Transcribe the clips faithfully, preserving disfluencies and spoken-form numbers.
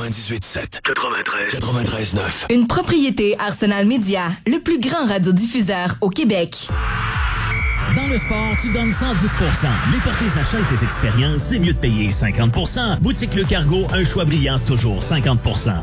quatre-vingt-dix-huit sept, quatre-vingt-treize, quatre-vingt-treize neuf. Une propriété Arsenal Media, le plus grand radiodiffuseur au Québec. Dans le sport, tu donnes cent dix pour cent. Mais pour tes achats et tes expériences, c'est mieux de payer cinquante pour cent. Boutique Le Cargo, un choix brillant, toujours cinquante pour cent.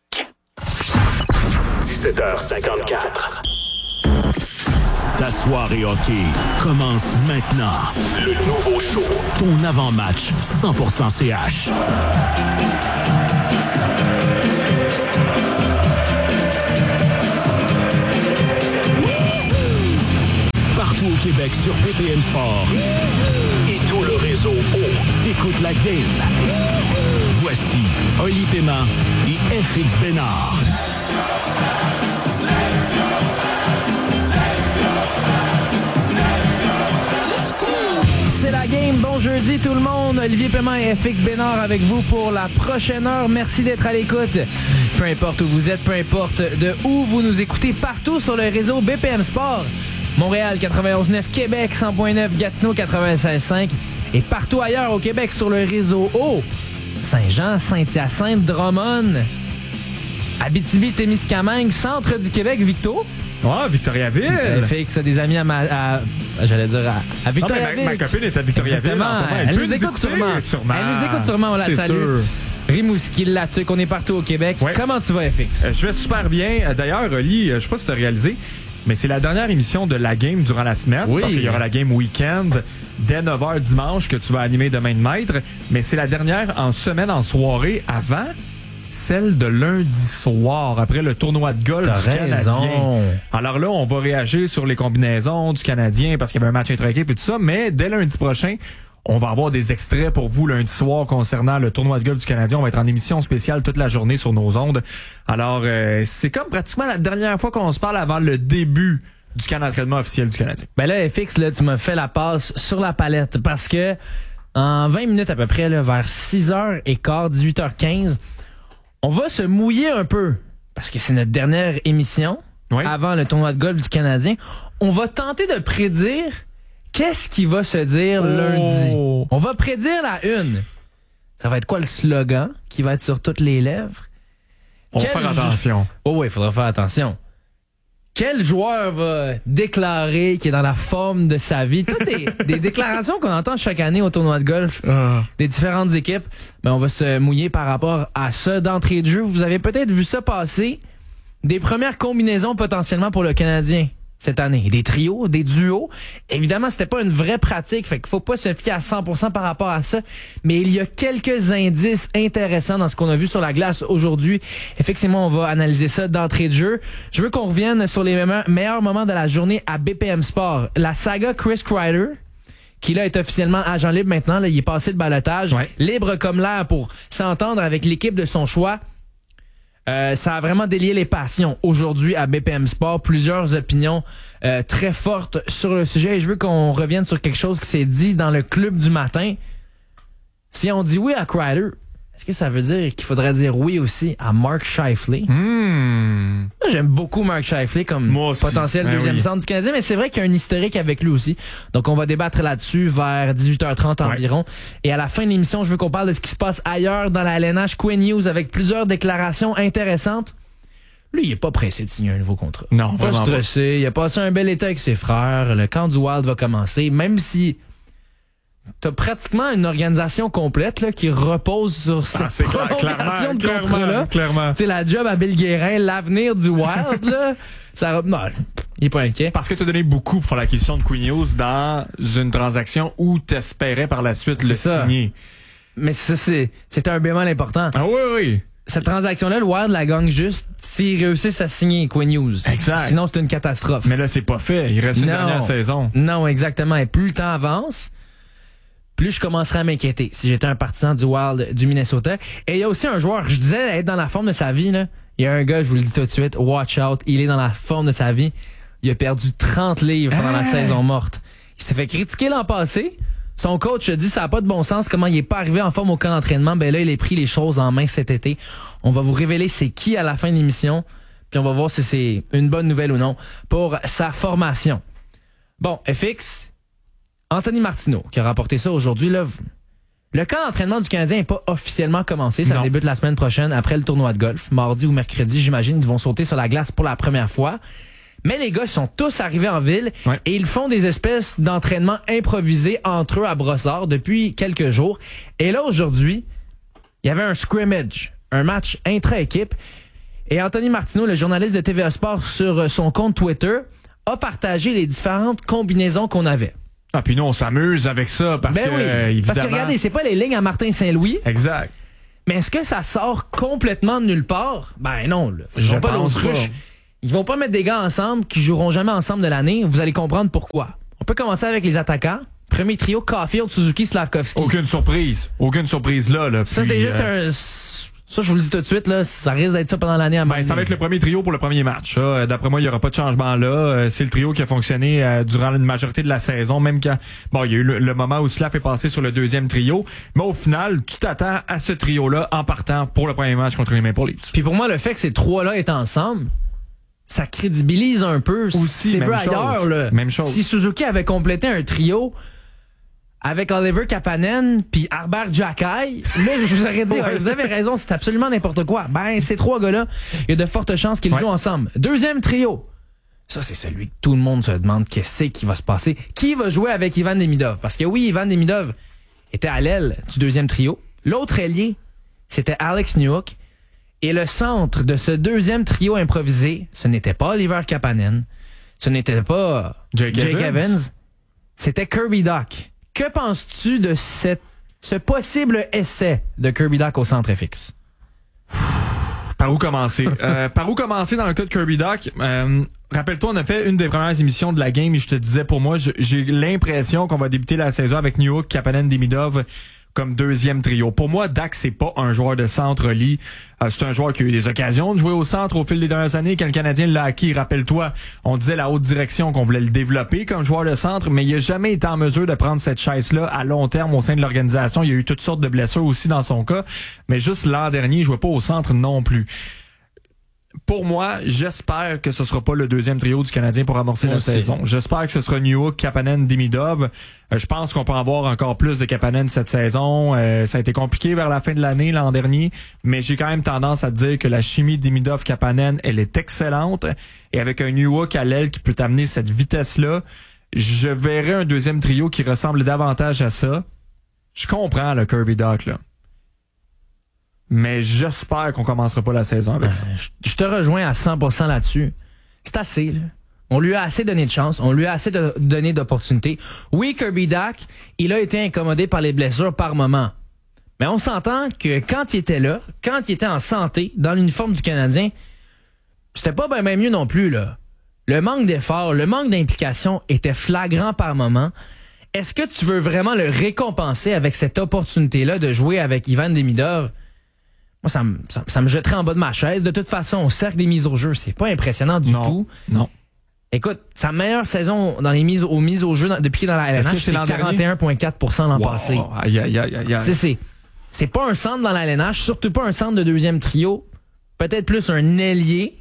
dix-sept heures cinquante-quatre. Ta soirée hockey commence maintenant. Le nouveau show. Ton avant-match cent pour cent C H. Partout au Québec sur B P M Sport. Et tout le réseau O. T'écoutes la game. Voici Oli Paiement et F X Bénard. C'est la game. Bon jeudi tout le monde. Olivier Paiement et F X Bénard avec vous pour la prochaine heure. Merci d'être à l'écoute. Peu importe où vous êtes, peu importe de où vous nous écoutez, partout sur le réseau B P M Sport. Montréal quatre-vingt-onze neuf, Québec cent point neuf, Gatineau quatre-vingt-seize cinq et partout ailleurs au Québec sur le réseau O. Saint-Jean, Saint-Hyacinthe, Drummond, Abitibi-Témiscamingue, centre du Québec, Victo. Ouais, Victoriaville. F X a des amis à ma... À, j'allais dire à, à Victoriaville. Non, mais ma, ma copine est à Victoriaville. Exactement. Elle, elle nous écoute sûrement. sûrement. Elle nous écoute sûrement, on la salue. Sûr. Rimouski, Latuc, on est partout au Québec. Ouais. Comment tu vas, F X? Euh, je vais super bien. D'ailleurs, Oli, je sais pas si tu as réalisé, mais c'est la dernière émission de la game durant la semaine. Oui. Parce qu'il y aura la game week-end dès neuf heures dimanche que tu vas animer demain de maître. Mais c'est la dernière en semaine, en soirée, avant celle de lundi soir, après le tournoi de golf T'as du raison. Canadien. Alors là, on va réagir sur les combinaisons du Canadien parce qu'il y avait un match intra-équipe et tout ça. Mais dès lundi prochain, on va avoir des extraits pour vous lundi soir concernant le tournoi de golf du Canadien. On va être en émission spéciale toute la journée sur nos ondes. Alors, euh, c'est comme pratiquement la dernière fois qu'on se parle avant le début du camp d'entraînement officiel du Canadien. Ben là, F X, là, tu m'as fait la passe sur la palette parce que en vingt minutes à peu près, là, vers six heures quinze, dix-huit heures quinze, on va se mouiller un peu parce que c'est notre dernière émission oui. avant le tournoi de golf du Canadien. On va tenter de prédire qu'est-ce qui va se dire oh. lundi. On va prédire la une. Ça va être quoi le slogan qui va être sur toutes les lèvres? On va faire attention. Oh oui, il faudra faire attention. Quel joueur va déclarer qu'il est dans la forme de sa vie? Toutes des, des déclarations qu'on entend chaque année au tournoi de golf uh. des différentes équipes. Mais on va se mouiller par rapport à ça d'entrée de jeu. Vous avez peut-être vu ça passer. Des premières combinaisons potentiellement pour le Canadien cette année. Des trios, des duos. Évidemment, c'était pas une vraie pratique, fait qu'il faut pas se fier à cent pour cent par rapport à ça, mais il y a quelques indices intéressants dans ce qu'on a vu sur la glace aujourd'hui. Effectivement, on va analyser ça d'entrée de jeu. Je veux qu'on revienne sur les meilleurs moments de la journée à B P M Sport. La saga Chris Kreider, qui là est officiellement agent libre maintenant, là, il est passé de ballottage, ouais. libre comme l'air pour s'entendre avec l'équipe de son choix. Euh, ça a vraiment délié les passions aujourd'hui à B P M Sport. Plusieurs opinions euh, très fortes sur le sujet. Et je veux qu'on revienne sur quelque chose qui s'est dit dans le club du matin. Si on dit oui à Kreider, est-ce que ça veut dire qu'il faudrait dire oui aussi à Mark Scheifele? Mmh. Moi, j'aime beaucoup Mark Scheifele comme potentiel ben deuxième oui. centre du Canadien, mais c'est vrai qu'il y a un historique avec lui aussi. Donc, on va débattre là-dessus vers dix-huit heures trente environ. Ouais. Et à la fin de l'émission, je veux qu'on parle de ce qui se passe ailleurs dans la L N H. Quinn Hughes avec plusieurs déclarations intéressantes. Lui, il est pas pressé de signer un nouveau contrat. Non, pas stressé. Pas. Il a passé un bel été avec ses frères. Le camp du Wild va commencer, même si t'as pratiquement une organisation complète là, qui repose sur cette ah, prolongation de contrat-là. Clairement. Tu sais, la job à Bill Guérin, l'avenir du Wild, là, ça, non, il est pas inquiet. Parce que t'as donné beaucoup pour faire l'acquisition de Quinn Hughes dans une transaction où t'espérais par la suite c'est le ça. signer. Mais ça, c'est, c'était un bémol important. Ah oui, oui. Cette transaction-là, le Wild la gagne juste s'ils réussissent à signer Quinn Hughes. Exact. Sinon, c'est une catastrophe. Mais là, c'est pas fait. Il reste une non. dernière saison. Non, exactement. Et plus le temps avance, plus je commencerai à m'inquiéter si j'étais un partisan du Wild du Minnesota. Et il y a aussi un joueur, je disais être dans la forme de sa vie, là. Il y a un gars, je vous le dis tout de suite, watch out, il est dans la forme de sa vie. Il a perdu trente livres pendant ah. la saison morte. Il s'est fait critiquer l'an passé. Son coach a dit ça n'a pas de bon sens, comment il est pas arrivé en forme au camp d'entraînement. Ben là, il a pris les choses en main cet été. On va vous révéler c'est qui à la fin de l'émission. Puis on va voir si c'est une bonne nouvelle ou non pour sa formation. Bon, F X, Anthony Martineau, qui a rapporté ça aujourd'hui, là, Le camp d'entraînement du Canadien n'est pas officiellement commencé. Ça Non. débute la semaine prochaine après le tournoi de golf. Mardi ou mercredi, j'imagine, ils vont sauter sur la glace pour la première fois. Mais les gars, ils sont tous arrivés en ville ouais. et ils font des espèces d'entraînements improvisés entre eux à Brossard depuis quelques jours. Et là, aujourd'hui, il y avait un scrimmage, un match intra-équipe. Et Anthony Martineau, le journaliste de T V A Sport, sur son compte Twitter, a partagé les différentes combinaisons qu'on avait. Ah, puis nous, on s'amuse avec ça parce Ben que, oui. euh, évidemment... Parce que regardez, c'est pas les lignes à Martin Saint-Louis. Exact. Mais est-ce que ça sort complètement de nulle part? Ben non, là. Ils Je vont pas pense l'autruche. pas. Ils vont pas mettre des gars ensemble qui joueront jamais ensemble de l'année. Vous allez comprendre pourquoi. On peut commencer avec les attaquants. Premier trio, Caulfield, Suzuki, Slavkovski. Aucune surprise. Aucune surprise là. là. Ça, Puis, c'est déjà euh, un... Ça, je vous le dis tout de suite, là, ça risque d'être ça pendant l'année à Ben, ça va être le premier trio pour le premier match. Ça. Euh, D'après moi, il n'y aura pas de changement là. Euh, C'est le trio qui a fonctionné euh, durant une majorité de la saison, même quand bon, il y a eu le, le moment où Slav est passé sur le deuxième trio. Mais au final, tu t'attends à ce trio-là en partant pour le premier match contre les Maple Leafs. Puis pour moi, le fait que ces trois-là étaient ensemble, ça crédibilise un peu. Aussi, c'est même peu chose. ailleurs, là. Même chose. Si Suzuki avait complété un trio avec Oliver Kapanen puis Harbert Jackay, là, je vous aurais dit, ouais, vous avez raison, c'est absolument n'importe quoi. Ben, ces trois gars-là, il y a de fortes chances qu'ils ouais. jouent ensemble. Deuxième trio. Ça, c'est celui que tout le monde se demande qu'est-ce qui va se passer. Qui va jouer avec Ivan Demidov? Parce que oui, Ivan Demidov était à l'aile du deuxième trio. L'autre ailier, c'était Alex Newhook. Et le centre de ce deuxième trio improvisé, ce n'était pas Oliver Kapanen, ce n'était pas Jake, Jake Evans. Evans, c'était Kirby Dach. Que penses-tu de cette, ce possible essai de Kirby Dach au centre F X? Par où commencer? euh, par où commencer dans le cas de Kirby Dach? Euh, rappelle-toi, on a fait une des premières émissions de la game et je te disais, pour moi, je- j'ai l'impression qu'on va débuter la saison avec Newhook, Kapanen, Demidov comme deuxième trio. Pour moi, Dach, c'est pas un joueur de centre lit. Euh, c'est un joueur qui a eu des occasions de jouer au centre au fil des dernières années. Quand le Canadien l'a acquis, rappelle-toi, on disait la haute direction qu'on voulait le développer comme joueur de centre, mais il a jamais été en mesure de prendre cette chaise-là à long terme au sein de l'organisation. Il y a eu toutes sortes de blessures aussi dans son cas, mais juste l'an dernier, il jouait pas au centre non plus. Pour moi, j'espère que ce sera pas le deuxième trio du Canadien pour amorcer Moi la aussi. saison. J'espère que ce sera Newhook, Kapanen, Demidov. Euh, je pense qu'on peut en voir encore plus de Kapanen cette saison. Euh, ça a été compliqué vers la fin de l'année l'an dernier, mais j'ai quand même tendance à dire que la chimie Demidov-Kapanen, elle est excellente. Et avec un Newhook à l'aile qui peut amener cette vitesse-là, je verrais un deuxième trio qui ressemble davantage à ça. Je comprends le Kirby Dach, là. Mais j'espère qu'on commencera pas la saison avec ça. Euh, je- je te rejoins à cent pour cent là-dessus. C'est assez, là. On lui a assez donné de chance, on lui a assez de, donné d'opportunités. Oui, Kirby Dach, il a été incommodé par les blessures par moment. Mais on s'entend que quand il était là, quand il était en santé, dans l'uniforme du Canadien, c'était pas bien ben mieux non plus, là. Le manque d'effort, le manque d'implication était flagrant par moment. Est-ce que tu veux vraiment le récompenser avec cette opportunité-là de jouer avec Ivan Demidov? Moi, ça me, ça, ça me jetterait en bas de ma chaise. De toute façon, au cercle des mises au jeu, c'est pas impressionnant du Non. tout. Non. Écoute, sa meilleure saison dans les mises aux mises au jeu dans- depuis qu'il est dans la L N Est-ce H, que c'est c'est l'an dernier? quarante et un virgule quatre pour cent l'an Wow. passé. Aïe, aïe, aïe, aïe, aïe. C'est, c'est, c'est pas un centre dans la L N H, surtout pas un centre de deuxième trio. Peut-être plus un ailier.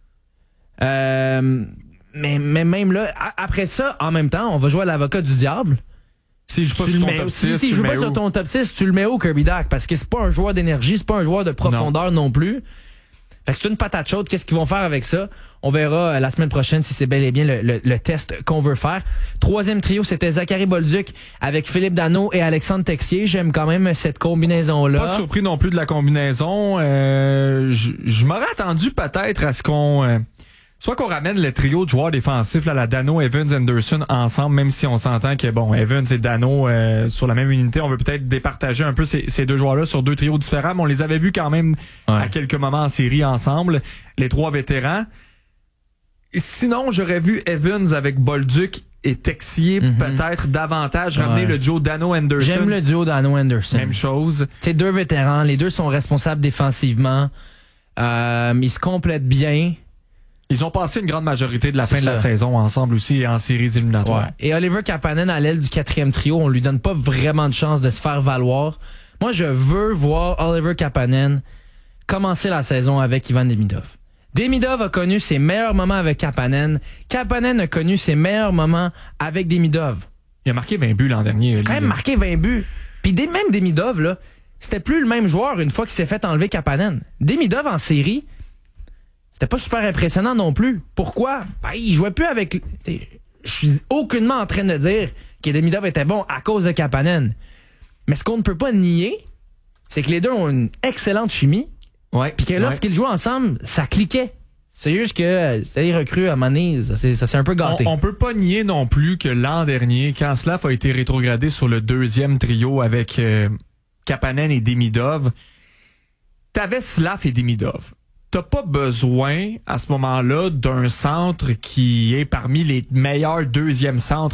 Euh, mais, mais même là, a- après ça, en même temps, on va jouer à l'avocat du diable. S'il joue pas Tu sur le ton mets- top si- six, S'il tu joue le pas mets sur où? ton top six, tu le mets où, Kirby Dach? Parce que c'est pas un joueur d'énergie, c'est pas un joueur de profondeur non, non plus. Fait que c'est une patate chaude. Qu'est-ce qu'ils vont faire avec ça? On verra euh, la semaine prochaine si c'est bel et bien le, le, le test qu'on veut faire. Troisième trio, c'était Zachary Bolduc avec Philippe Danault et Alexandre Texier. J'aime quand même cette combinaison-là. Pas surpris non plus de la combinaison. Euh, je je m'aurais attendu peut-être à ce qu'on... euh, soit qu'on ramène le trio de joueurs défensifs, là, la Danault, Evans, Anderson ensemble, même si on s'entend que, bon, Evans et Danault euh, sur la même unité, on veut peut-être départager un peu ces, ces deux joueurs-là sur deux trios différents, mais on les avait vus quand même Ouais. à quelques moments en série ensemble, les trois vétérans. Sinon, j'aurais vu Evans avec Bolduc et Texier Mhm. peut-être davantage ramener Ouais. le duo Danault-Anderson. J'aime le duo Danault-Anderson. Même chose. C'est deux vétérans. Les deux sont responsables défensivement. Euh, ils se complètent bien. Ils ont passé une grande majorité de la C'est fin de la ça. saison ensemble aussi et en séries éliminatoires. Et Oliver Kapanen à l'aile du quatrième trio, on lui donne pas vraiment de chance de se faire valoir. Moi, je veux voir Oliver Kapanen commencer la saison avec Ivan Demidov. Demidov a connu ses meilleurs moments avec Kapanen. Kapanen a connu ses meilleurs moments avec Demidov. Il a marqué vingt buts l'an dernier. Il a quand même marqué vingt buts. Puis des, même Demidov, là, c'était plus le même joueur une fois qu'il s'est fait enlever Kapanen. Demidov en série, c'était pas super impressionnant non plus. Pourquoi? Ben, il jouait plus avec... Je suis aucunement en train de dire que Demidov était bon à cause de Kapanen. Mais ce qu'on ne peut pas nier, c'est que les deux ont une excellente chimie. Ouais. Puis que lorsqu'ils ouais. jouaient ensemble, ça cliquait. C'est juste que c'était recrues à Mané, ça s'est, ça s'est un peu gâté. On, on peut pas nier non plus que l'an dernier, quand Slav a été rétrogradé sur le deuxième trio avec euh, Kapanen et Demidov, t'avais Slav et Demidov. T'as pas besoin, à ce moment-là, d'un centre qui est parmi les meilleurs deuxièmes centres